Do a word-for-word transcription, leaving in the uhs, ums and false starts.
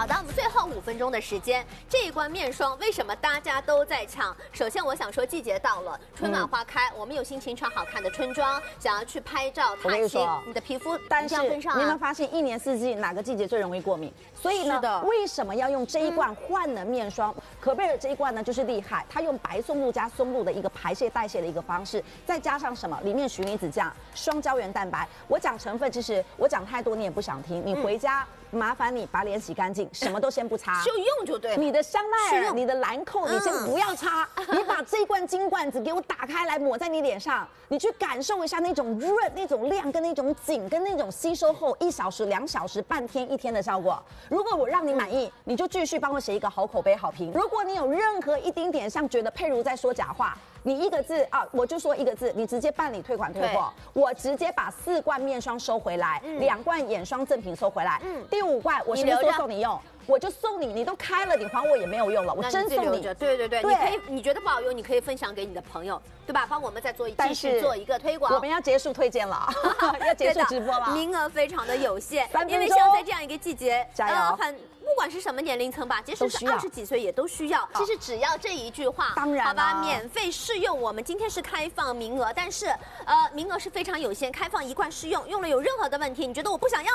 好的，我们最后五分钟的时间，这一罐面霜为什么大家都在抢？首先，我想说季节到了，春暖花开，嗯、我们有心情穿好看的春装，想要去拍照踏青，你的皮肤但是跟上、啊。 你有没有发现，一年四季哪个季节最容易过敏？所以呢，为什么要用这一罐焕能面霜？嗯、可贝尔这一罐呢，就是厉害，它用白松露加松露的一个排泄代谢的一个方式，再加上什么？里面许离子酱、双胶原蛋白。我讲成分，其实我讲太多你也不想听，你回家。嗯麻烦你把脸洗干净，什么都先不擦， 就用就对了。 你的香奈儿、你的兰蔻，你先不要擦， 嗯、 你把这一罐金罐子给我打开来，抹在你脸上，你去感受一下那种润、那种亮、跟那种紧、跟那种吸收后一小时、两小时、半天、一天的效果。如果我让你满意，嗯、你就继续帮我写一个好口碑、好评。如果你有任何一丁点像觉得佩如在说假话，你一个字啊，我就说一个字，你直接办理退款退货，我直接把四罐面霜收回来，嗯、两罐眼霜赠品收回来，嗯、第五罐我是不是都送你用？我就送你，你都开了，你还我也没有用了，我真送你。 对对对，你可以，你觉得不好用，你可以分享给你的朋友，对吧？帮我们再做一继续做一个推广。 我们要结束推荐了，要结束直播了， 名额非常的有限， 三分钟因为像在这样一个季节， 加油！ 呃、很不管是什么年龄层吧，即使是二十几岁也都需要。其实只要这一句话， 当然， 好吧，免费试用。我们今天是开放名额，但是呃，名额是非常有限，开放一罐试用，用了有任何的问题，你觉得我不想要？